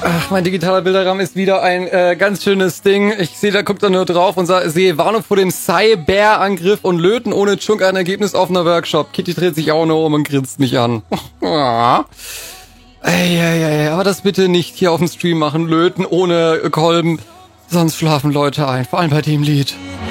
Ach, mein digitaler Bilderrahmen ist wieder ein ganz schönes Ding. Ich sehe, da guckt er nur drauf und sehe Warnung vor dem Cyber-Angriff und Löten ohne Chunk, ein Ergebnis offener Workshop. Kitty dreht sich auch nur um und grinst mich an. Ey, aber das bitte nicht hier auf dem Stream machen. Löten ohne Kolben. Sonst schlafen Leute ein, vor allem bei dem Lied.